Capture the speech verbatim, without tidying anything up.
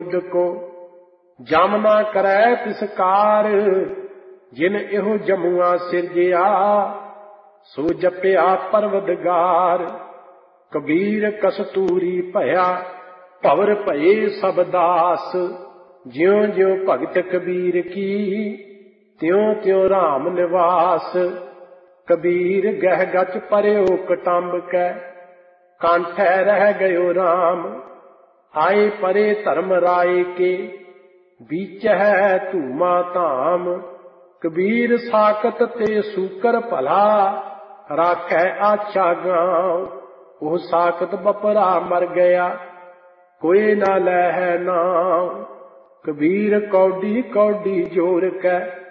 को जम ना करै तिसकार, जिन एहो जमुआ सिरजिया सो जपिया परवदगार। कबीर कस्तूरी भया भवर भये सब दास, ज्यों ज्यों भगत कबीर की त्यों त्यों राम निवास। कबीर गह गच परयो कटंब कै, कांठै रह गयो राम। आए परे धर्म राय के, बीच है धूमा धाम। कबीर साकत ते सूकर भला, राखै आछा गाँव। ओह साकत बपरा मर गया, कोई ना लै है नाम। कबीर कौडी कौडी जोर कै,